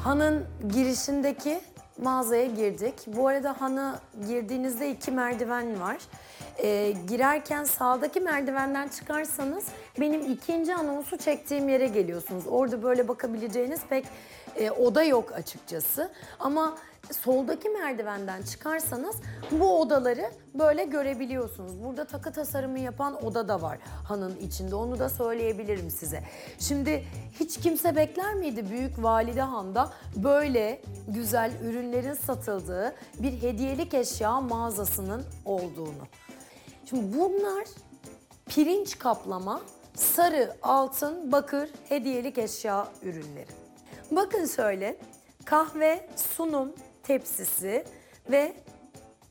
Han'ın girişindeki mağazaya girdik. Bu arada Han'a girdiğinizde 2 merdiven var. Girerken sağdaki merdivenden çıkarsanız benim ikinci anonsu çektiğim yere geliyorsunuz. Orada böyle bakabileceğiniz pek oda yok açıkçası. Ama soldaki merdivenden çıkarsanız bu odaları böyle görebiliyorsunuz. Burada takı tasarımı yapan oda da var Han'ın içinde. Onu da söyleyebilirim size. Şimdi hiç kimse bekler miydi Büyük Valide Han'da böyle güzel ürünlerin satıldığı bir hediyelik eşya mağazasının olduğunu? Şimdi bunlar pirinç kaplama, sarı, altın, bakır hediyelik eşya ürünleri. Bakın şöyle kahve sunum tepsisi ve